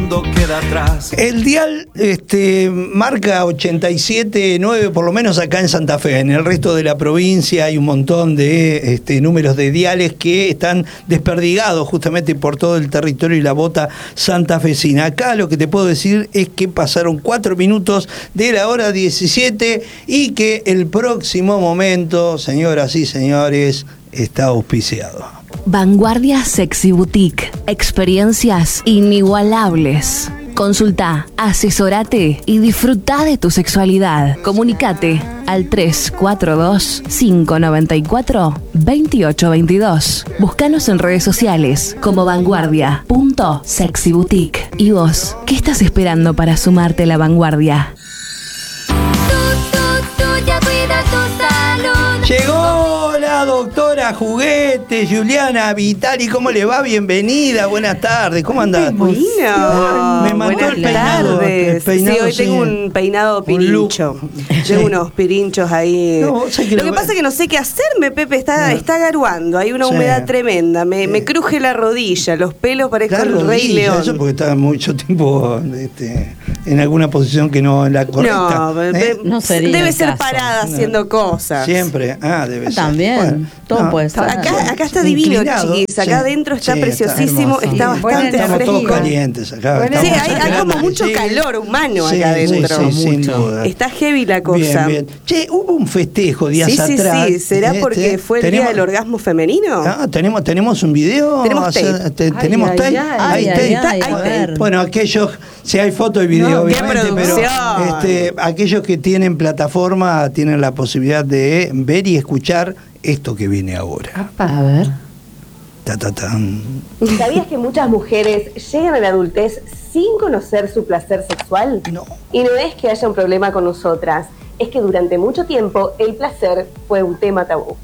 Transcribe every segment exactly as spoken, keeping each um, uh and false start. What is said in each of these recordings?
mundo queda atrás. El dial este, marca ochenta y siete punto nueve, por lo menos acá en Santa Fe. En el resto de la provincia hay un montón de este, números de diales que están desperdigados justamente por todo el territorio y la bota santafesina. Acá lo que te puedo decir es que pasaron cuatro minutos de la hora diecisiete y que el próximo momento, señoras y señores, está auspiciado. Vanguardia Sexy Boutique. Experiencias inigualables. Consulta, asesorate y disfruta de tu sexualidad. Comunicate al tres cuatro dos, cinco nueve cuatro, dos ocho dos dos. Búscanos en redes sociales como vanguardia punto sexy boutique. ¿Y vos, qué estás esperando para sumarte a la vanguardia? Llegó la doctora Juguete, Juliana Vitali. ¿Cómo le va? Bienvenida, buenas tardes. ¿Cómo andás? Bueno, Me mató buenas el peinado, tardes. el peinado, sí, hoy sí. tengo un peinado pirincho. Sí. Tengo unos pirinchos ahí. No, o sea que lo lo- que pasa es que no sé qué hacerme, Pepe. Está, No. está garuando. Hay una Sí. humedad tremenda. Me, Sí. me cruje la rodilla. Los pelos parezco La el Rey rodilla, León. eso porque está mucho tiempo este, en alguna posición que no es la correcta. No, ¿eh? Pepe, No sería debe el ser caso. parada No. haciendo cosas. Siempre. Ah, debe ser. También. Bueno, Todo puede ser. Acá, bueno, acá está divino, inclinado, chiquis. Acá sí. adentro está Sí, preciosísimo. hermoso. Está, Sí, bastante estamos todos fresco. calientes acá. Bueno, Sí, estamos hay, hay esperando como que mucho llegue. calor humano Sí, acá adentro. Sí, sí, sin Mucho. duda. Está heavy la cosa. Bien, bien. Che, hubo un festejo días Sí, sí, atrás. sí. ¿Será este, porque fue el tenemos- día del orgasmo femenino? Ah, tenemos, tenemos un video. Tenemos O sea, tape. te- Ay, tenemos ay, tape. ay, Hay ay, tape. ay, Hay a tape. ver. Bueno, aquellos, si hay foto y video, No, qué obviamente, pero producción. este, aquellos que tienen plataforma tienen la posibilidad de ver y escuchar esto que viene ahora. A ver. Ta, ta, tan. ¿Sabías que muchas mujeres llegan a la adultez sin conocer su placer sexual? No. Y no es que haya un problema con nosotras, es que durante mucho tiempo el placer fue un tema tabú.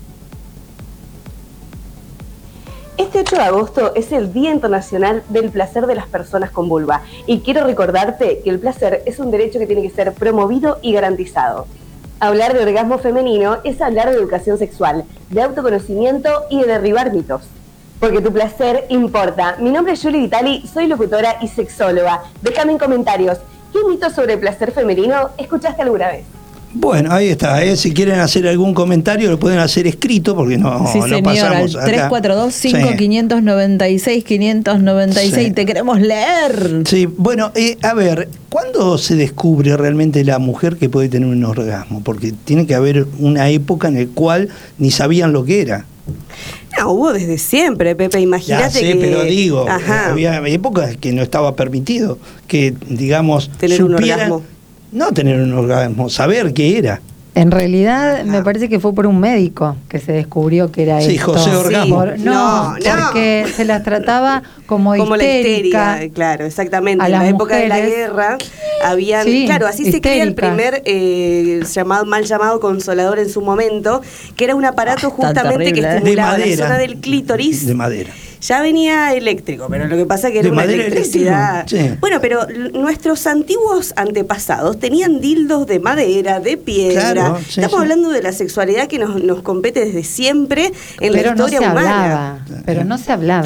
Este ocho de agosto es el Día Internacional del Placer de las Personas con Vulva y quiero recordarte que el placer es un derecho que tiene que ser promovido y garantizado. Hablar de orgasmo femenino es hablar de educación sexual, de autoconocimiento y de derribar mitos. Porque tu placer importa. Mi nombre es Julie Vitali, soy locutora y sexóloga. Déjame en comentarios, ¿qué mitos sobre el placer femenino escuchaste alguna vez? Bueno, ahí está. ¿eh? Si quieren hacer algún comentario, lo pueden hacer escrito porque no, Sí, no señor, pasamos al acá. tres cuatro dos, cinco Sí. cinco nueve seis, cinco nueve seis. Sí. Te queremos leer. Sí, bueno, eh, a ver, ¿cuándo se descubre realmente la mujer que puede tener un orgasmo? Porque tiene que haber una época en la cual ni sabían lo que era. No, hubo desde siempre, Pepe. Ya Imagínate sé, que. pero digo, Ajá. había épocas que no estaba permitido que, digamos, Tener un supieran- orgasmo. No tener un orgasmo, saber qué era. En realidad, me parece que fue por un médico que se descubrió que era Sí, esto. José Orgasmo. Por- no, No, no. porque se las trataba como, Como la histérica. histeria, claro, exactamente. a En la las época de la mujeres. guerra habían, Sí, claro, así se crea el histérica. primer eh, llamado, mal llamado consolador en su momento, que era un aparato Ah, tan justamente que terrible, ¿eh? estimulaba De la madera. zona del clítoris. De madera. Ya venía eléctrico, pero lo que pasa es que era ¿De una madera electricidad. eléctrico? Sí. Bueno, pero l- nuestros antiguos antepasados tenían dildos de madera, de piedra. Claro, sí, Estamos sí. hablando de la sexualidad que nos, nos compete desde siempre en Pero la no historia se humana. hablaba. Pero no se hablaba.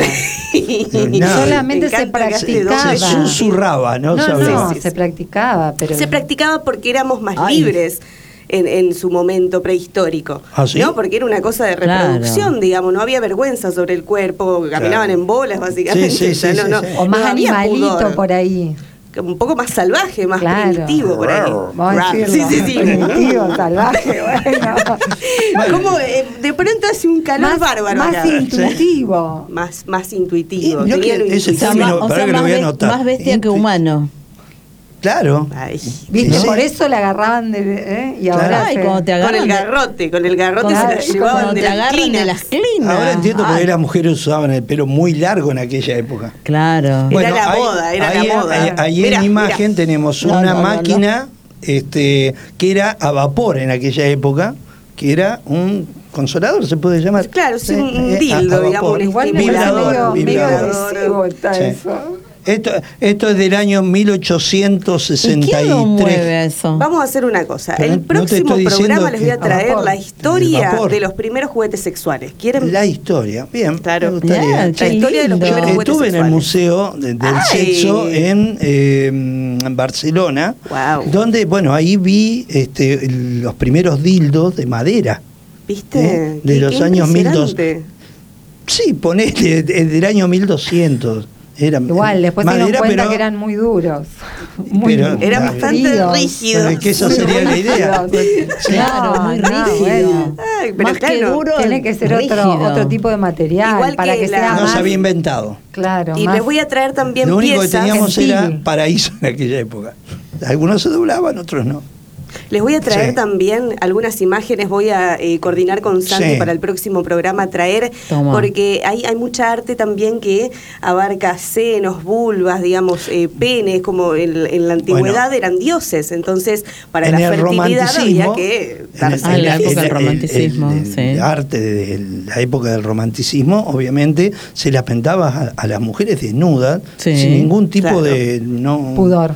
Nada. Solamente Me se encanta que haya practicaba. de Se todo. susurraba, ¿no? No, Se no, hablaba. Sí, sí, se sí. practicaba, pero Se practicaba porque éramos más Ay. libres en, en su momento prehistórico. ¿Ah, sí? ¿No? Porque era una cosa de Claro. reproducción, digamos, no había vergüenza sobre el cuerpo, caminaban Claro. en bolas, básicamente. Sí, sí, o sea, sí, no, sí, no, sí. o más no había animalito pudor. por ahí. Un poco más salvaje, más Claro. primitivo por ahí. Vamos a Sí, decirlo. sí, sí. Primitivo, salvaje, bueno. Como eh, de pronto hace un calor Más, bárbaro más acá. intuitivo. Más, más Y intuitivo. no tenía que lo ese O sea, intuitivo. término- más, o pará sea, que lo más, voy a be- anotar. más bestia que Intu- humano. Claro. Ay. ¿Viste? Sí. Por eso la agarraban de. ¿eh? Y ahora. Claro. Ay, se- cuando te Con agarran. el de- garrote, con el garrote cuando- se la Claro, llevaban cuando de te las agarran de clinas. las clinas. Ahora entiendo por qué Ay, las mujeres usaban el pelo muy largo en aquella época. Claro. Era la moda, era la ahí, moda. Ahí, ahí Mirá, en imagen mirá. tenemos No, una no, no, máquina este, que era a vapor en aquella época, que era un consolador, se puede llamar. Claro, sí, Eh, un eh, dildo, a- a digamos, vapor. un Igual me parece Vibrador, medio, medio vibrador. agresivo está Sí. eso. Esto, esto es del año mil ochocientos sesenta y tres. ¿Y quién lo mueve eso? Vamos a hacer una cosa. Pero El no te próximo estoy diciendo programa les voy a que- traer a vapor. la El historia vapor. de los primeros juguetes sexuales. ¿Quieren? La historia, bien. Claro. me gustaría. Bien, La qué historia de los lindo. primeros juguetes Estuve en el sexuales. Museo de- del Ay. Sexo en, eh, en Barcelona, Guau. donde, bueno, ahí vi este, los primeros dildos de madera. ¿Viste? ¿Eh? De Qué- los qué años mil dos. impresionante. Sí, ponele, de- del año mil doscientos. Era Igual, después se madera, dieron cuenta pero- que eran muy duros. Muy Pero- Eran Ah, bastante fríos. rígidos. Pero es que esa sería la idea. Sí. Claro, muy No, no, rígido. bueno. Ay, pero Más que claro, duro, Tiene que ser otro, rígido. otro tipo de material Igual para que que, la- sea No más. se había inventado. Claro. Y más- les voy a traer también Lo único que piezas. teníamos Gentil. era paraíso en aquella época. Algunos se doblaban, otros no. Les voy a traer Sí. también algunas imágenes, voy a eh, coordinar con Santi Sí. para el próximo programa traer, Toma. porque hay, hay mucha arte también que abarca senos, vulvas, digamos, eh, penes, como en, en la antigüedad Bueno. eran dioses, entonces para En la el fertilidad había romanticismo, que en dar el- Ah, en la en época del el- romanticismo, el- el- sí. el arte de la época del romanticismo, obviamente, se las pintaba a, a las mujeres desnudas, Sí. sin ningún tipo Claro. de... No, Pudor.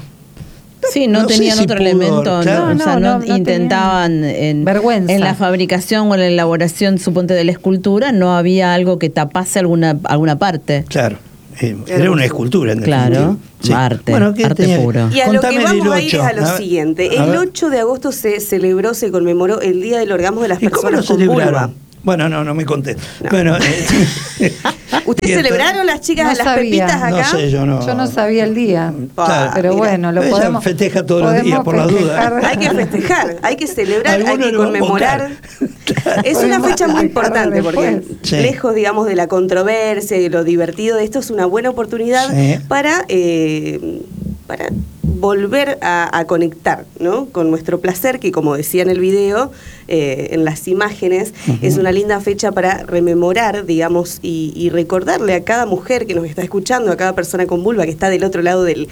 Sí, no, No sé tenían si otro pudor, elemento, claro. no, o sea, No, no, no, no intentaban en, vergüenza. en la fabricación o en la elaboración, suponte, de la escultura, no había algo que tapase alguna alguna parte. Claro. eh, Era una escultura, en Claro, definitiva. arte, ¿qué arte tenía que- puro. Y a lo que Contame vamos del a ir es ocho. a lo ver, siguiente. a El ver. ocho de agosto se celebró, se conmemoró el Día del Orgasmo de las ¿Y cómo lo Personas con vulva. celebraron? Bueno, no, no me conté. No. Bueno, eh, ¿Ustedes y entonces- celebraron las chicas No las sabía. pepitas acá? No sé, yo no. Yo no sabía el día. Claro. Pero Mira, bueno, lo ella podemos. festeja todos los podemos días, por la duda. festejar. Hay que festejar, hay que celebrar, hay Algunos que lo van a conmemorar. buscar. Es una Podemos fecha muy festejar importante porque después. Sí. lejos, digamos, de la controversia y de lo divertido de esto, es una buena oportunidad Sí. para, eh, para volver a, a conectar, ¿no? Con nuestro placer, que como decía en el video, eh, en las imágenes, Ujú. es una linda fecha para rememorar, digamos, y, y recordarle a cada mujer que nos está escuchando, a cada persona con vulva que está del otro lado del,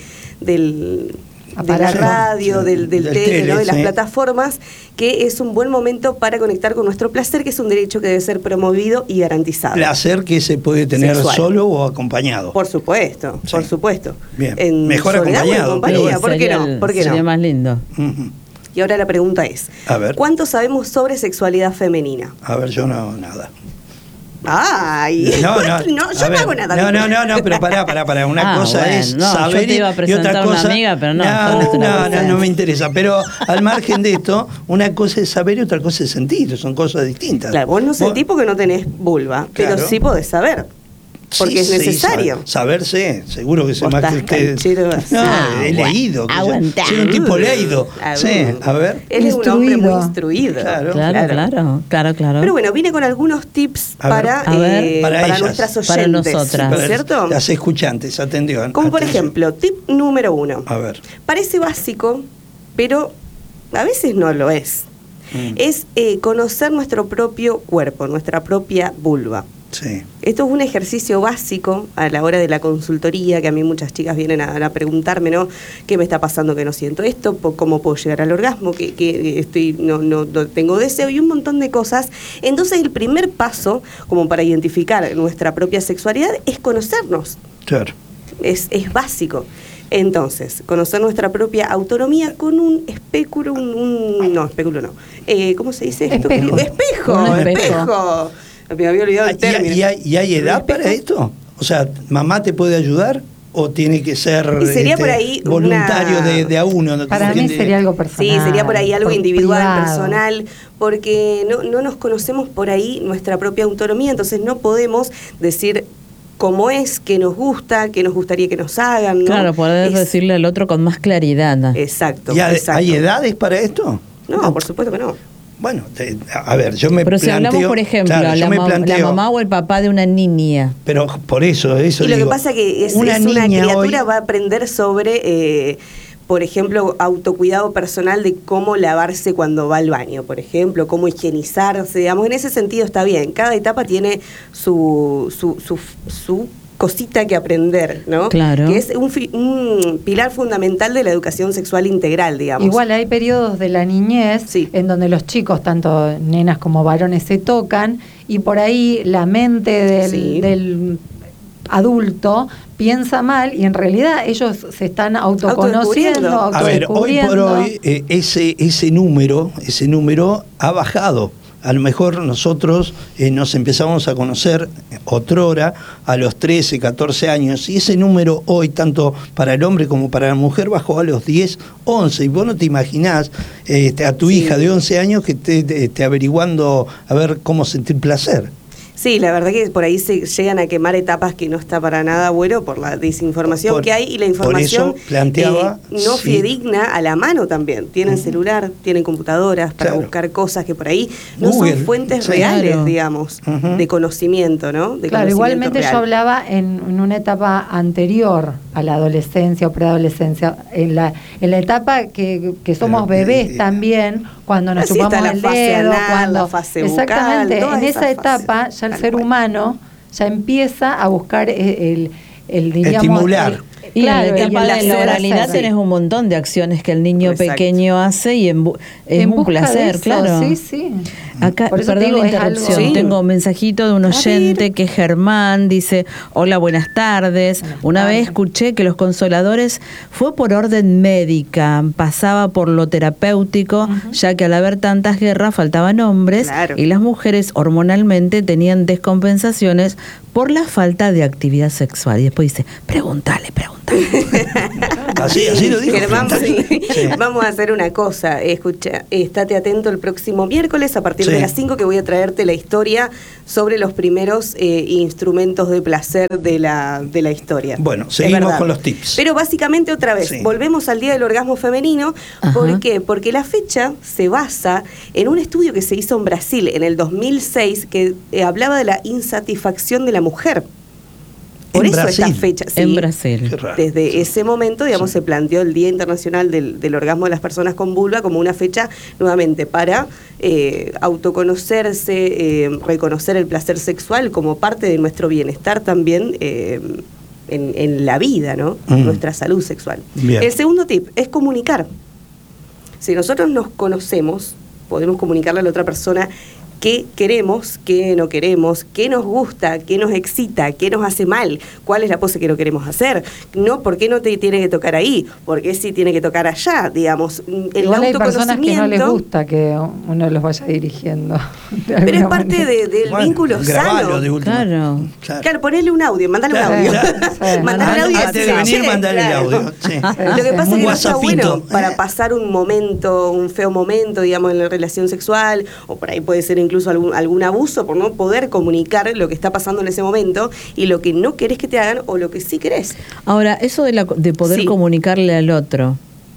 del de la Aparato. radio, del, del Del tele, tele, ¿no? de las sí. plataformas, que es un buen momento para conectar con nuestro placer, que es un derecho que debe ser promovido y garantizado. Placer que se puede tener Sexual. solo o acompañado. Por supuesto, Sí. por supuesto. Bien. En Mejor soledad o en acompañado, compañía, pero ¿por qué sería no? el- ¿Por qué sería no? más lindo. Ujú. Y ahora la pregunta es, A ver. ¿cuánto sabemos sobre sexualidad femenina? A ver, yo no, nada. Ay, No, no, no, yo a no ver, hago nada. No, no, no, no, pero pará, pará, pará. Una Ah, cosa bueno, es no, yo saber te iba a y presentar otra una cosa. amiga, pero no, no, solo es una no, cosa. no, no me interesa. Pero al margen de esto, una cosa es saber y otra cosa es sentir. Son cosas distintas. Claro, vos no sentís porque no tenés vulva, pero Claro. sí podés saber. Porque Sí, es sí, necesario. saber- saberse, seguro que sé Vos más que estás ustedes. canchero. No, Ah, he bueno, leído. que yo- aguantá. Soy un tipo leído. Ah, Sí, bueno. a ver. Él es un hombre muy Instruido. instruido. Claro. Claro, claro, claro, claro. Pero bueno, vine con algunos tips A ver. para, A ver. eh, Para para ellas. nuestras oyentes. Para nosotras. Para ¿Cierto? Las escuchantes, atendió. Como por atención. ejemplo, tip número uno. A ver. Parece básico, pero a veces no lo es. Mm. Es eh, conocer nuestro propio cuerpo, nuestra propia vulva. Sí. Esto es un ejercicio básico a la hora de la consultoría, que a mí muchas chicas vienen a, a preguntarme, ¿no? ¿Qué me está pasando que no siento esto? Po- ¿Cómo puedo llegar al orgasmo? ¿Que, que estoy, no, no, no tengo deseo? Y un montón de cosas. Entonces el primer paso, como para identificar nuestra propia sexualidad, es conocernos. Claro. Es, es básico. Entonces, conocer nuestra propia autonomía con un espéculo, un, un- no, espéculo no. Eh, ¿Cómo se dice esto? Espejo. Espejo, Un espejo. espejo. Me había olvidado el ¿Y, término. y hay, y hay edad ¿Espejo? para esto? O sea, ¿mamá te puede ayudar? ¿O tiene que ser Y sería este, por ahí voluntario una- de, de a uno? ¿no? Para Como mí quien sería diga. algo personal. Sí, sería por ahí algo por individual, privado. personal, porque no, no nos conocemos por ahí nuestra propia autonomía, entonces no podemos decir cómo es, qué nos gusta, qué nos gustaría que nos hagan. ¿no? Claro, poder Es- decirle al otro con más claridad. Exacto, ¿Y hay, exacto. hay edades para esto? No, por supuesto que no. Bueno, te- a ver, yo me Pero si planteo... hablamos, por ejemplo, claro, yo la, me ma- la planteo- mamá o el papá de una niña. Pero por eso, eso Y lo que digo, pasa que es una es una, niña criatura hoy- va a aprender sobre, eh, por ejemplo, autocuidado personal de cómo lavarse cuando va al baño, por ejemplo, cómo higienizarse, digamos, en ese sentido está bien. Cada etapa tiene su, su, su, su cosita que aprender, ¿no? Claro. Que es un, fi- un pilar fundamental de la educación sexual integral, digamos. Igual hay periodos de la niñez Sí. en donde los chicos, tanto nenas como varones, se tocan y por ahí la mente del, Sí. del adulto piensa mal y en realidad ellos se están autoconociendo, Autodescubriendo. A ver, hoy por hoy eh, ese, ese número, ese número ha bajado. A lo mejor nosotros eh, nos empezamos a conocer otrora a los trece, catorce años, y ese número hoy, tanto para el hombre como para la mujer, bajó a los diez, once. Y vos no te imaginás eh, a tu Sí. hija de once años que esté te, te averiguando a ver cómo sentir placer. Sí, la verdad que por ahí se llegan a quemar etapas que no está para nada bueno por la desinformación Por- que hay y la por información eso planteaba, eh, no sí. fidedigna a la mano también. Tienen Ujú. celular, tienen computadoras para Claro. buscar cosas que por ahí no Google, son fuentes sí. reales, Claro. digamos, Ujú. de conocimiento, ¿no? De Claro, conocimiento igualmente real. yo hablaba en, en una etapa anterior a la adolescencia o preadolescencia, en la, en la etapa que, que somos Pero, bebés eh, también, cuando nos así chupamos está la el fase dedo, anal, cuando la fase bucal, exactamente, todas en esa esas fases, etapa ya el tal ser cual. humano ya empieza a buscar el, el, el, diríamos, Estimular. el- Y claro, en la el etapa de la placer, oralidad sí. tenés un montón de acciones que el niño Exacto. pequeño hace y en bu- es En un busca de placer, eso, claro. Sí, sí. Acá, Por eso te perdón digo, la es algo- interrupción, Sí. tengo un mensajito de un A oyente ver. que es Germán, dice, hola, buenas tardes. Buenas Una tardes. vez escuché que los consoladores fue por orden médica, pasaba por lo terapéutico, ya que al haber tantas guerras faltaban hombres Claro. y las mujeres hormonalmente tenían descompensaciones por la falta de actividad sexual. Y después dice, pregúntale, pregúntale. Así, así lo dijo. Germán, sí. Sí. Vamos a hacer una cosa. Escucha, estate atento el próximo miércoles a partir Sí. de las cinco que voy a traerte la historia sobre los primeros eh, instrumentos de placer de la, de la historia. Bueno, Es seguimos verdad. con los tips. Pero básicamente otra vez, Sí. volvemos al Día del Orgasmo Femenino. Ajá. ¿Por qué? Porque la fecha se basa en un estudio que se hizo en Brasil en el dos mil seis que eh, hablaba de la insatisfacción de la mujer. Por En eso Brasil. esta fecha. En sí. Brasil. Qué raro. Desde Sí. ese momento, digamos, Sí. se planteó el Día Internacional del, del Orgasmo de las Personas con Vulva como una fecha nuevamente para eh, autoconocerse, eh, reconocer el placer sexual como parte de nuestro bienestar también eh, en, en la vida, ¿no? Mm. Nuestra salud sexual. Bien. El segundo tip es comunicar. Si nosotros nos conocemos, podemos comunicarle a la otra persona qué queremos, qué no queremos, qué nos gusta, qué nos excita, qué nos hace mal, cuál es la pose que no queremos hacer. No, ¿por qué no te tiene que tocar ahí? ¿Por qué sí tiene que tocar allá? Digamos, el Igual hay personas que no les autoconocimiento. gusta que uno los vaya dirigiendo. de Pero es alguna parte manera. de- del Bueno, vínculo grabalo sano. de última. Claro. Claro. Claro, ponele un audio, mandale Claro, un audio. claro. Sí, Mandale un audio y Antes de decile, venir, "Che", mandale el claro. audio. Sí. Lo que pasa es que Un no está WhatsAppito. bueno para pasar un momento, un feo momento, digamos, en la relación sexual, o por ahí puede ser incluso algún, algún abuso por no poder comunicar lo que está pasando en ese momento y lo que no querés que te hagan o lo que sí querés. Ahora, eso de, la, de poder Sí. comunicarle al otro,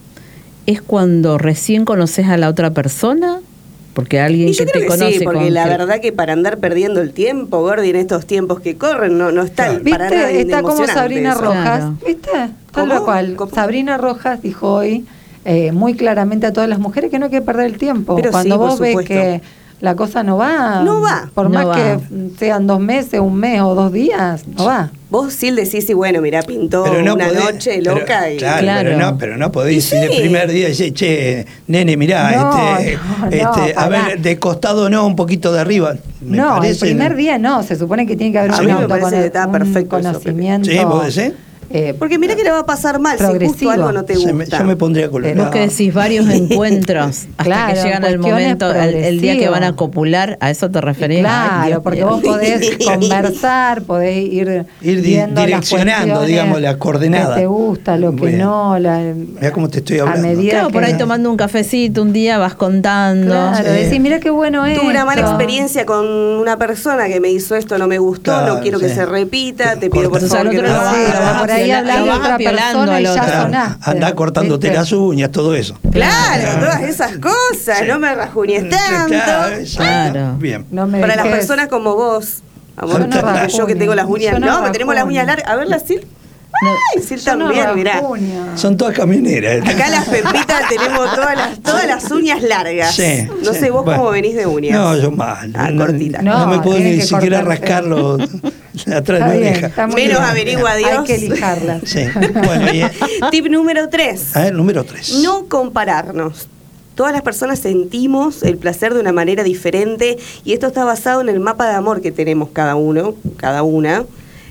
¿es cuando recién conoces a la otra persona? Porque alguien Y yo que creo te que conoce sí, porque con la que- verdad que para andar perdiendo el tiempo, Gordi, en estos tiempos que corren, no, no está Claro. para nada ¿Viste? Está como emocionante Sabrina eso. Rojas. Claro. ¿Viste? ¿Cómo? Tal cual. ¿Cómo? Sabrina Rojas dijo hoy eh, muy claramente a todas las mujeres que no hay que perder el tiempo. Pero Cuando sí, por vos ves supuesto. que la cosa no va. No va. Por No más va. que sean dos meses, un mes o dos días, no va. Vos sí decís, sí, bueno, mira, pintó Pero no una podés- noche pero- loca y... Claro, Claro. Pero, no, pero no podés Y decir el sí. primer día, decir, che, nene, mirá, No, este, no, no, este, a pará. ver, de costado no, un poquito de arriba. Me no, parece, el primer ¿no? día no. Se supone que tiene que haber A un, mí me parece autocono- que está un perfecto eso, conocimiento. Sí, ¿vos decís? eh, Porque mira que le va a pasar mal si Progresivo. justo algo no te Se gusta. me- yo me pondría colorado. Pero- Vos que decís varios encuentros hasta Claro, que llegan al cuestiones momento, el, el día que van a progresivas. copular, ¿a eso te referís? Claro, Ay, Dios porque mío. vos podés conversar, podés ir, Ir di- viendo las direccionando, cuestiones digamos, la coordenada. que te gusta, lo que Bien. no. La, Mirá cómo te estoy a hablando. medida Claro, por que- ahí tomando un cafecito un día vas contando. Claro, Sí. decís, mira qué bueno es. Tuve una mala experiencia con una persona que me hizo esto, no me gustó, Claro, no quiero que sí. se repita, te Corta. pido por Entonces favor al que otro no lo lo vas- Sí, lo vas hagas. por ahí apiola- hablas lo de vas otra apiolando persona al y ya otro. Claro, sonaste. andá cortándote ¿Viste? las uñas, todo eso. Claro, todas esas cosas, Sí. no me rajuñes tanto. Claro, exacto. Claro. Bien. No me Para las dejes- personas como vos, a vos Yo no porque yo que tengo las rajuño, uñas, yo no no, que tenemos las uñas rajuño. largas. A ver, la Sil. Ay, Sil Yo no también, mirá. rajuño. Son todas camioneras. Acá las pepitas tenemos todas las, todas las uñas largas. Sí, no sí. sé vos Bueno. cómo venís de uñas. No, yo mal. Ah, no, cortita. no, No, me puedo tiene ni que siquiera cortarse. rascarlo atrás Está de la bien, oreja. está muy Menos bien. averigua Dios. Hay que lijarlas. Sí. Bueno, y, Tip número tres. a ver, número tres. No compararnos. Todas las personas sentimos el placer de una manera diferente y esto está basado en el mapa de amor que tenemos cada uno, cada una.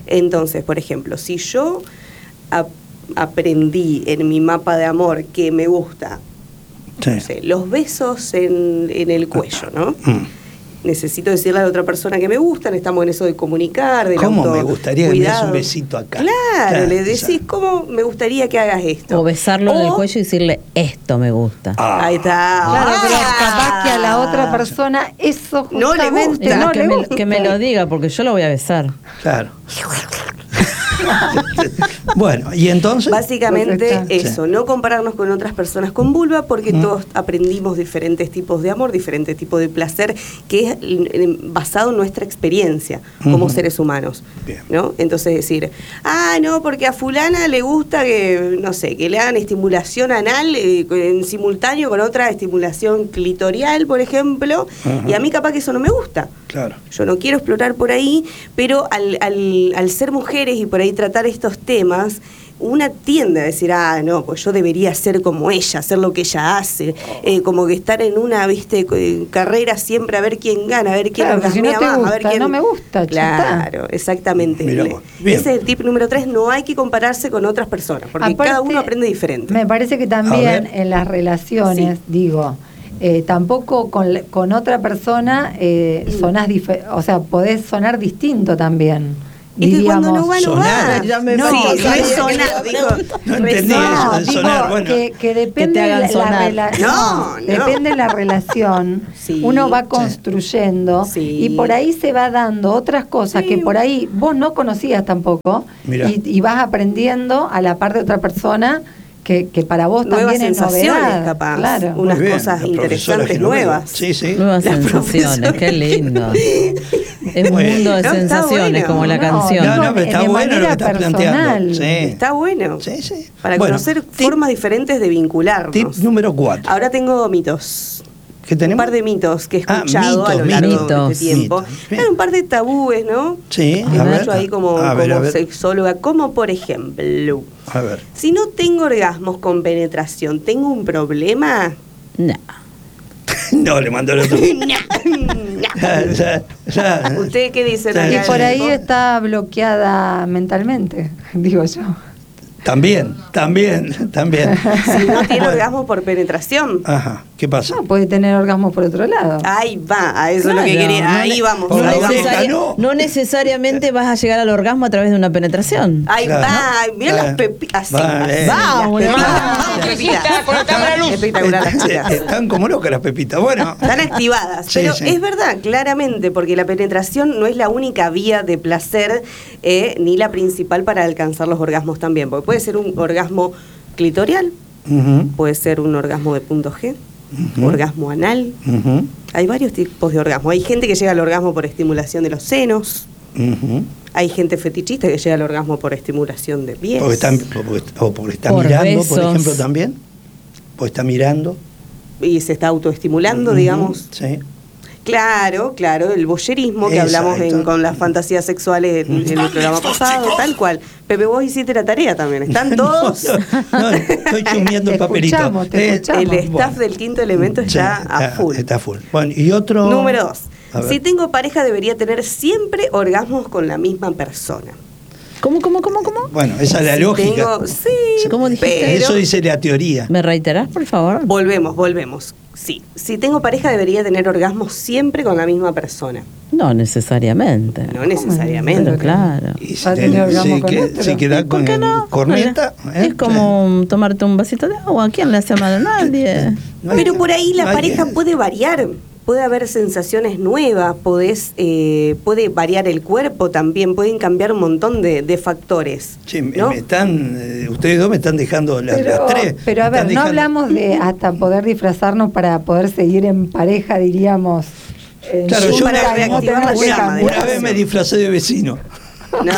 Entonces, por ejemplo, si yo ap- aprendí en mi mapa de amor que me gusta, Sí. no sé, los besos en, en el cuello, ¿no? Mm. Necesito decirle a la otra persona que me gustan, estamos en eso de comunicar, del ¿Cómo auto- me gustaría que me des un cuidado. besito acá? Claro, Claro, le decís, exacto. ¿cómo me gustaría que hagas esto? O besarlo en el O- cuello y decirle, esto me gusta. Ah. Ahí está. Claro, pero Ah. capaz que a la otra persona eso No le justamente gusta. no que, le me, gusta. que me lo diga, porque yo lo voy a besar. Claro. Bueno, y entonces. Básicamente Perfecto. eso, no compararnos con otras personas con vulva, porque Mm. todos aprendimos diferentes tipos de amor, diferentes tipos de placer, que es eh, basado en nuestra experiencia como Ujú. seres humanos. Bien. ¿No? Entonces decir, ah, no, porque a fulana le gusta que, no sé, que le hagan estimulación anal eh, en simultáneo con otra estimulación clitorial, por ejemplo, Ajá. y a mí capaz que eso no me gusta. Claro. Yo no quiero explorar por ahí, pero al, al, al ser mujeres y por ahí tratar estos temas, una tiende a decir, ah, no, pues yo debería ser como ella, hacer lo que ella hace, eh, como que estar en una, viste, eh, carrera siempre a ver quién gana, a ver quién Claro, que si no orgasmea te más, a ver gusta, quién... no me gusta, ya está. Claro, exactamente. Mirá Le- vos. Bien. Ese es el tip número tres, no hay que compararse con otras personas, porque Aparte, cada uno aprende diferente. Me parece que A también ver. en las relaciones, Sí. digo, eh, tampoco con, la- con otra persona eh, sonás dife- o sea, podés sonar distinto también. Es que cuando no va, no sonar. va. Ya me no, pasó, sí, sabía que resonar, no, digo, no entendí resonar. eso de sonar, bueno. que, que depende te hagan la, la sonar. rela- No, no. depende de la relación. Sí. Uno va Sí. construyendo Sí. y por ahí se va dando otras cosas Sí. que por ahí vos no conocías tampoco Mirá. y, y vas aprendiendo a la par de otra persona que, que para vos Nuevas también es sensaciones, novedad. capaz. Claro. Unas Muy bien, cosas la profesora interesantes Genoveva. nuevas. Sí, sí. Nuevas La sensaciones, profesora. qué lindo. Es un Muy bien. mundo de No, está sensaciones, bueno. como la No, canción. No, no, pero de está bueno lo que manera estás planteando. personal. Sí. Está bueno. Sí, sí. Para Bueno, conocer tip- formas diferentes de vincularnos. Tip número cuatro. Ahora tengo mitos. ¿Qué tenemos? Un par de mitos que he Ah, escuchado a lo mitos, largo mitos. de este tiempo. Mitos, bien. Claro, un par de tabúes, ¿no? Sí, Que a ver. yo ahí como, A ver, como a ver. sexóloga, como por ejemplo, A ver. si no tengo orgasmos con penetración, ¿tengo un problema? No. No, le mandó el otro. Ya, ya, ya. ¿Usted qué dice? Sí, Y Natalia? por ahí está bloqueada mentalmente, digo yo. También, también, también. Si no tiene Bueno. orgasmo por penetración. Ajá, ¿qué pasa? No, puede tener orgasmo por otro lado. Ahí va, a eso es lo que Claro, quería. no Ahí ne- vamos. Por No, la ahí vamos. oreja, necesari- no. no necesariamente vas a llegar al orgasmo a través de una penetración. Ahí Claro. va, mira Claro. las pepitas. Así, Vale. así, Vamos, las vamos. pepitas. Espectacular las pepitas. Están como locas las pepitas. Bueno, Están activadas. Sí, pero sí. es verdad, claramente, porque la penetración no es la única vía de placer eh, ni la principal para alcanzar los orgasmos también. Porque puede ser un orgasmo clitorial, ujú, puede ser un orgasmo de punto G, Ujú. orgasmo anal. ujú, Hay varios tipos de orgasmo. Hay gente que llega al orgasmo por estimulación de los senos. ujú. Hay gente fetichista que llega al orgasmo por estimulación de pies. Porque están, o porque, o porque está Por mirando, por besos. ejemplo, también. Porque está mirando. Y se está autoestimulando, Ujú, digamos. Sí. Claro, claro, el voyerismo que hablamos en- Exacto. con las fantasías sexuales en, en el programa pasado, tal cual. Pepe, vos hiciste la tarea también. Están todos. No, no, no, estoy chumeando el Te papelito. escuchamos, te escuchamos. El staff del quinto elemento está Sí, a full. Está full. Bueno, y otro. Número dos. A ver. Si tengo pareja, debería tener siempre orgasmos con la misma persona. ¿Cómo, cómo, cómo, cómo? Bueno, esa es la Si lógica. tengo- sí, ¿Cómo dijiste? pero- Eso dice la teoría. ¿Me reiterás, por favor? Volvemos, volvemos. Sí, si tengo pareja, debería tener orgasmos siempre con la misma persona. No necesariamente. No necesariamente. Pero claro. Y si, Va a tener te- orgasmo si con que- otro. si queda ¿Por con qué no? corneta. Mira, ¿eh? Es como tomarte un vasito de agua. ¿A quién le hace mal a nadie? No hay Pero que- por ahí la no hay pareja que- puede variar, puede haber sensaciones nuevas, podés, eh, puede variar el cuerpo también, pueden cambiar un montón de, de factores. Che, me- ¿no? me están, eh, ustedes dos me están dejando las, Pero, las tres. pero a Me ver, están no dejando- hablamos de hasta poder disfrazarnos para poder seguir en pareja, diríamos. en Claro, yo junta, una, y no reactivar tener la que llama, cambiar. una vez me disfracé de vecino. No.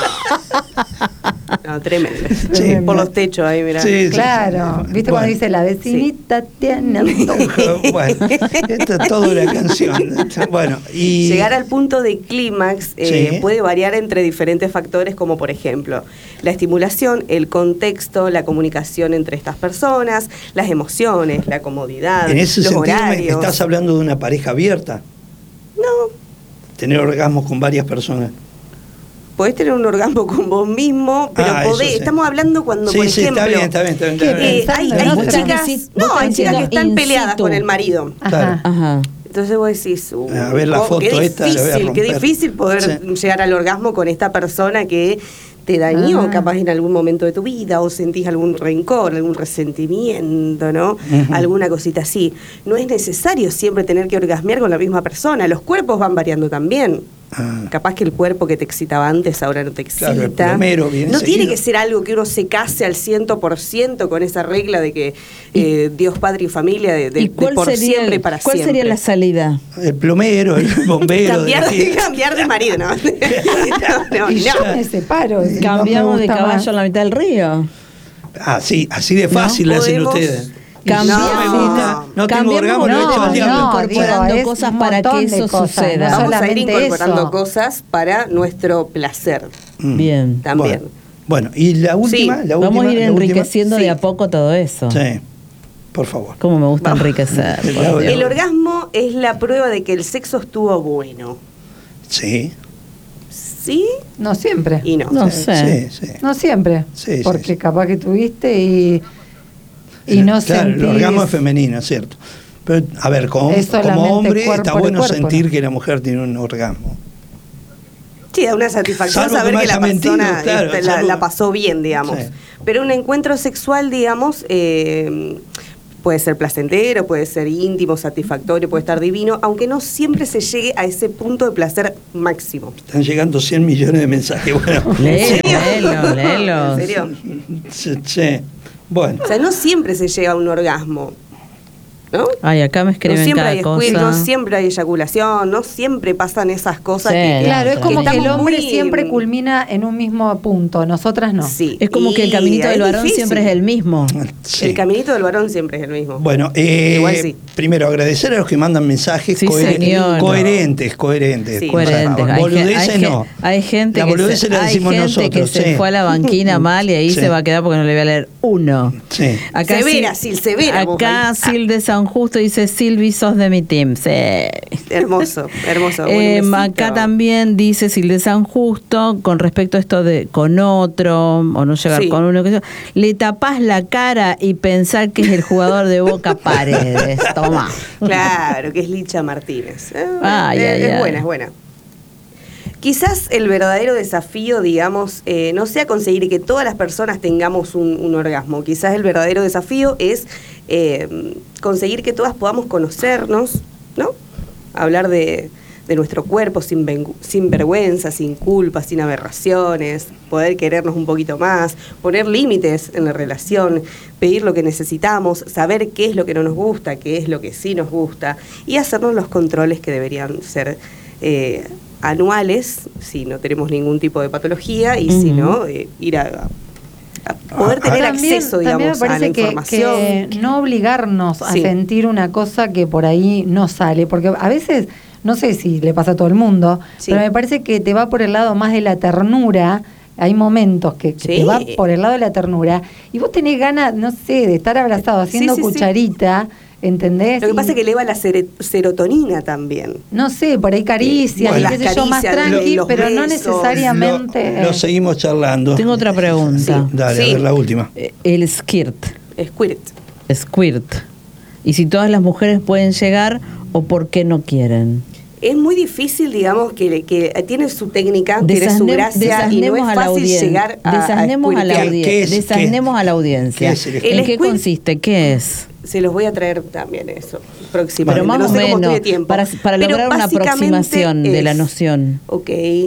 No, tremendo. Sí. Por los techos ahí, mirá. Sí, sí, Claro, sí. ¿viste Bueno. cuando dice la vecinita tiene antojo? Bueno, esta es toda la canción. Bueno, y. Llegar al punto de clímax eh, Sí. puede variar entre diferentes factores, como por ejemplo la estimulación, el contexto, la comunicación entre estas personas, las emociones, la comodidad, En ese los sentido, me- horarios. estás hablando de una pareja abierta. No, Tener orgasmos con varias personas. podés tener un orgasmo con vos mismo, pero Ah, podés, eso sí. estamos hablando cuando, Sí, por sí, ejemplo, está bien, está bien, está bien, está bien. eh, hay, hay Vos estás chicas, dici- vos no, estás hay chicas que diciendo están in peleadas situ. con el marido. Claro. Ajá. Entonces vos decís, uh, A ver la oh, qué foto esta, la voy a difícil, qué romper. difícil poder Sí. llegar al orgasmo con esta persona que te dañó Ah. capaz en algún momento de tu vida, o sentís algún rencor, algún resentimiento, ¿no? Ujú. Alguna cosita así. No es necesario siempre tener que orgasmear con la misma persona, los cuerpos van variando también. Ah. Capaz que el cuerpo que te excitaba antes ahora no te excita. Claro, el plomero viene no seguido. tiene que ser algo que uno se case al ciento por ciento con esa regla de que eh, Dios, Padre y familia de, de- ¿Y de cuál por sería, siempre y el- para cuál siempre. sería la salida? El plomero, el bombero. Cambiar de- de, cambiar de marido, ¿no? no, no, Y yo no. me separo. si no Cambiamos me de gusta caballo más. en la mitad del río. Ah, sí, así de fácil ¿No? le hacen ¿Podemos? ustedes. Cambiamos, No me gusta, no tengo cambiamos, orgasmo, lo he hecho no, al diablo. no, incorporando digo, es cosas un para montón que de eso cosas, suceda. no Vamos a ir solamente incorporando eso. cosas para nuestro placer Mm. Bien. también. Bueno, bueno, y la última, Sí. la Vamos última, a ir la última. enriqueciendo Sí. de a poco todo eso. Sí, por favor. Cómo me gusta Vamos. enriquecer. por La- Dios. El orgasmo es la prueba de que el sexo estuvo bueno. Sí, ¿Sí? No siempre. Y no. No sí, sé. sí. No siempre. Sí, sí, porque sí. capaz que tuviste y, y no Claro, sentís... el orgasmo es femenino, es cierto. Pero, a ver, como, Es solamente como hombre cuerpo está de bueno cuerpo, sentir ¿no? que la mujer tiene un orgasmo. Sí, da una satisfacción Salvo que saber me que la haya mentido, persona claro, este, la, salvo- la pasó bien, digamos. Sí. Pero un encuentro sexual, digamos, eh, puede ser placentero, puede ser íntimo, satisfactorio, puede estar divino, aunque no siempre se llegue a ese punto de placer máximo. Están llegando cien millones de mensajes. Bueno, Léelo, ¿En serio? léelo, léelo. ¿En serio? sí, sí. Bueno, O sea, no siempre se llega a un orgasmo, ¿no? Ay, acá me No escriben siempre cada hay squirt, no cosa. siempre hay eyaculación, no siempre pasan esas cosas Sí. que... Claro, es Que como que el estamos hombre muy- siempre culmina en un mismo punto, nosotras no. Sí. Es como que el Y caminito del es varón difícil. siempre es el mismo. sí. El caminito del varón siempre es el mismo. Bueno, eh, Igual sí. primero agradecer a los que mandan mensajes Sí, coher- señor. coherentes, coherentes. Sí. Coherentes. O sea, Hay, boludeces gen- hay no. gen- hay gente, La que, boludez se, la hay decimos gente nosotros. que se sí. fue a la banquina mal y ahí Sí. se va a quedar porque no le voy a leer uno. Sí. Severa, Sil- Sil, severa, vos Acá ahí. Sil de San Justo dice, Silvi, sos de mi team. Sí. Hermoso, hermoso. Eh, un besito. acá también dice Sil de San Justo, con respecto a esto de con otro, o no llegar Sí. con uno, que sea, le tapás la cara y pensar que es el jugador de Boca Paredes. Toma. Claro, que es Licha Martínez. Eh, Ay, es, ay, es ay. buena, es buena. Quizás el verdadero desafío, digamos, eh, no sea conseguir que todas las personas tengamos un, un orgasmo. Quizás el verdadero desafío es eh, conseguir que todas podamos conocernos, ¿no? Hablar de, de nuestro cuerpo sin, vengu- sin vergüenza, sin culpa, sin aberraciones, poder querernos un poquito más, poner límites en la relación, pedir lo que necesitamos, saber qué es lo que no nos gusta, qué es lo que sí nos gusta y hacernos los controles que deberían ser eh, anuales, si no tenemos ningún tipo de patología y si Ujú. no, eh, ir a, a poder Ah, tener También- acceso, también digamos, me a la parece que, información. que no obligarnos a Sí. sentir una cosa que por ahí no sale, porque a veces, no sé si le pasa a todo el mundo, Sí. pero me parece que te va por el lado más de la ternura. Hay momentos que, que Sí. te va por el lado de la ternura y vos tenés ganas, no sé, de estar abrazado haciendo sí, sí. cucharita, ¿entendés? Lo que Y, pasa es que eleva la sere- serotonina también. no sé, por ahí caricias, Bueno. qué sé Las yo, más caricias, tranqui, los pero no besos. necesariamente... Lo, lo eh, seguimos charlando. Tengo otra pregunta. Dale, Sí. a ver la última. Eh, El skirt. Squirt. Squirt. Y si todas las mujeres pueden llegar o por qué no quieren. Es muy difícil, digamos, que, que tiene su técnica, tiene su Desasnem- gracia y no es a la fácil audien- llegar a, desasnemos a, la squirtear. audien- ¿Qué es? desasnemos ¿Qué? a la audiencia. ¿Qué es el ¿En squirt? qué El squirt- consiste? ¿Qué es? Se los voy a traer también eso, próximamente. Pero más no o sé cómo menos, estoy de tiempo. para, para Pero lograr una básicamente aproximación de la es- noción. Ok,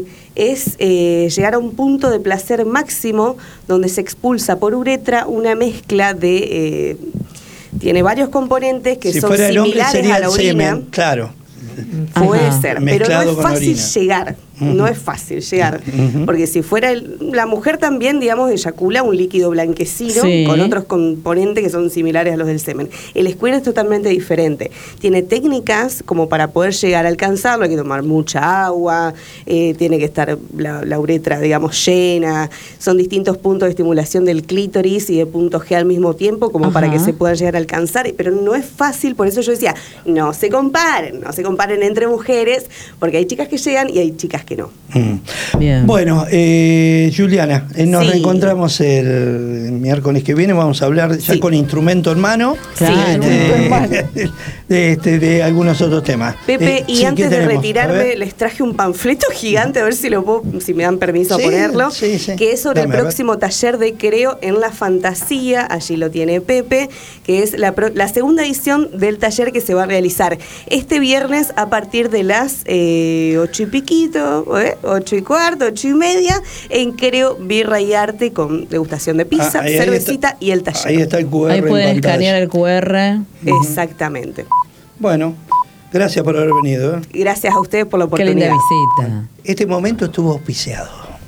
es eh, llegar a un punto de placer máximo donde se expulsa por uretra una mezcla de... eh, tiene varios componentes que si son fuera el hombre similares sería a la el orina. semen, claro. Puede Ajá. ser, pero no Mezclado es con fácil orina. llegar. No Ujú. es fácil llegar. Ujú. Porque si fuera el- la mujer también, digamos, eyacula un líquido blanquecino Sí. con otros componentes que son similares a los del semen. El squirt es totalmente diferente. Tiene técnicas como para poder llegar a alcanzarlo. Hay que tomar mucha agua, eh, tiene que estar la, la uretra, digamos, llena. Son distintos puntos de estimulación del clítoris y de punto G al mismo tiempo, como para Ajá. que se puedan llegar a alcanzar. Pero no es fácil, por eso yo decía, no se comparen, no se comparen entre mujeres, porque hay chicas que llegan y hay chicas otras que no. Mm. Bien. Bueno, eh, Juliana, eh, nos Sí. reencontramos el miércoles que viene. Vamos a hablar ya Sí. con instrumento en mano. Claro. De, de, este, de algunos otros temas. Pepe, Eh, y sí, ¿qué antes de tenemos? A retirarme, ver. les traje un panfleto gigante, a ver si lo puedo, si me dan permiso Sí, a ponerlo, sí, sí. que es sobre Dame, a el ver. próximo taller de Creo en la Fantasía, allí lo tiene Pepe, que es la, pro- la segunda edición del taller que se va a realizar este viernes a partir de las eh, ocho y piquito, ¿eh? ocho y cuarto, ocho y media, en Creo Birra y Arte, con degustación de pizza, Ah, ahí- ahí cervecita está- y el taller. Ahí está el Q R. Ahí en pueden pantalla. escanear el Q R. Exactamente. Bueno, gracias por haber venido. ¿eh? Gracias a ustedes por la Qué linda oportunidad. visita. Este momento estuvo auspiciado.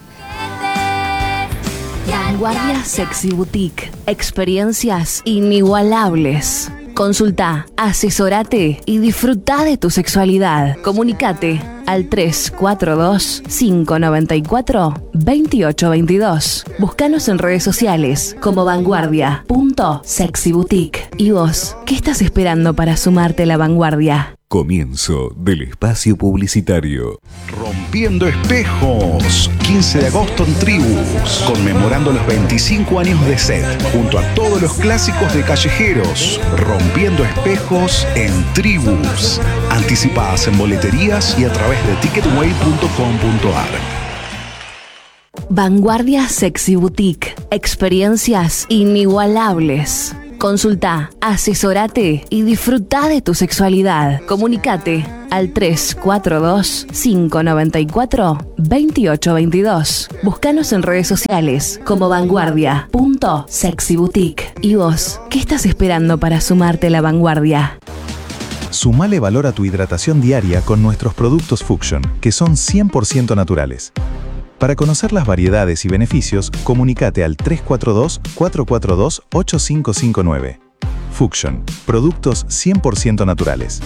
Vanguardia Sexy Boutique. Experiencias inigualables. Consulta, asesorate y disfruta de tu sexualidad. Comunicate al tres cuatro dos, cinco nueve cuatro, dos ocho dos dos. Búscanos en redes sociales como vanguardia punto sexy boutique. ¿Y vos, qué estás esperando para sumarte a la vanguardia? Comienzo del espacio publicitario. Rompiendo Espejos, quince de agosto en Tribus, conmemorando los veinticinco años de S E T, junto a todos los clásicos de callejeros. Rompiendo Espejos en Tribus. Anticipadas en boleterías y a través de ticketway punto com punto a r. Vanguardia Sexy Boutique. Experiencias inigualables. Consulta, asesorate y disfruta de tu sexualidad. Comunicate al tres cuatro dos, cinco nueve cuatro, dos ocho dos dos. Búscanos en redes sociales como vanguardia punto sexy boutique. ¿Y vos, qué estás esperando para sumarte a la vanguardia? Sumale valor a tu hidratación diaria con nuestros productos Fuction, que son cien por ciento naturales. Para conocer las variedades y beneficios, comunícate al tres cuatro dos, cuatro cuatro dos, ocho cinco cinco nueve. Fuction, productos cien por ciento naturales.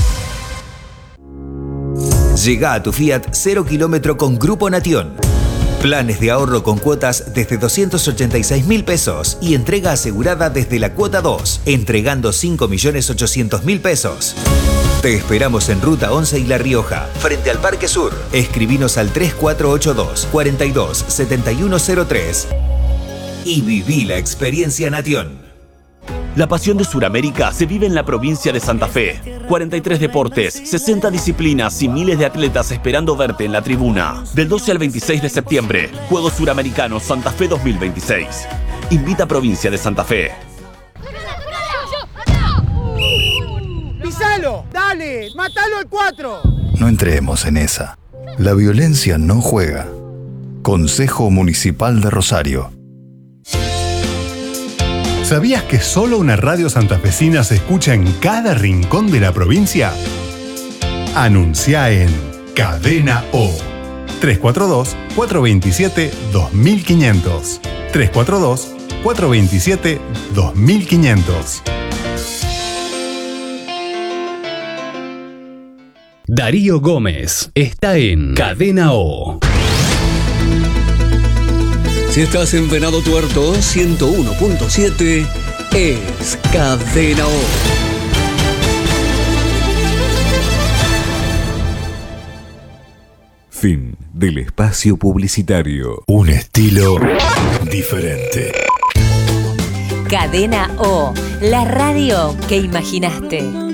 Llega a tu Fiat cero kilómetro con Grupo Nation. Planes de ahorro con cuotas desde doscientos ochenta y seis mil pesos y entrega asegurada desde la cuota dos, entregando cinco millones ochocientos mil pesos. Te esperamos en Ruta once y La Rioja, frente al Parque Sur. Escribinos al tres cuatro ocho dos, cuatro dos, siete uno cero tres y viví la experiencia Nation. La pasión de Sudamérica se vive en la provincia de Santa Fe. cuarenta y tres deportes, sesenta disciplinas y miles de atletas esperando verte en la tribuna. Del doce al veintiséis de septiembre, Juegos Suramericanos Santa Fe dos mil veintiséis. Invita a Provincia de Santa Fe. ¡Pisalo! ¡Dale! ¡Mátalo al cuatro! No entremos en esa. La violencia no juega. Consejo Municipal de Rosario. ¿Sabías que solo una radio santafesina se escucha en cada rincón de la provincia? Anuncia en Cadena O. tres cuatro dos, cuatro dos siete, dos mil quinientos. tres cuatro dos, cuatro dos siete, dos mil quinientos. Darío Gómez está en Cadena O. Si estás en Venado Tuerto, ciento uno punto siete es Cadena O. Fin del espacio publicitario. Un estilo diferente. Cadena O, la radio que imaginaste.